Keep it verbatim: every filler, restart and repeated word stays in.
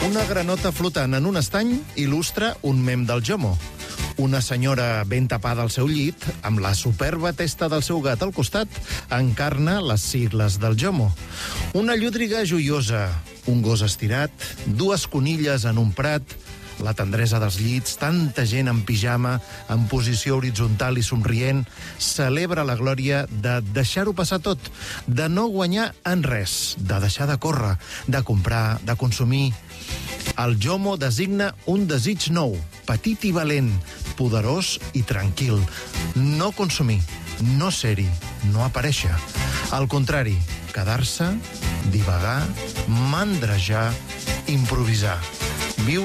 Una granota flotant en un estany il·lustra un mem del Jomo. Una senyora ben tapada al seu llit, amb la superba testa del seu gat al costat, encarna les sigles del Jomo. Una llúdriga joiosa, un gos estirat, dues conilles en un prat, la tendresa dels llits, tanta gent en pijama, en posició horitzontal i somrient, celebra la glòria de deixar-ho passar tot, de no guanyar en res, de deixar de córrer, de comprar, de consumir. El Jomo designa un desig nou, petit i valent, poderós i tranquil. No consumir, no ser-hi, no aparèixer. Al contrari, quedar-se, divagar, mandrejar, improvisar.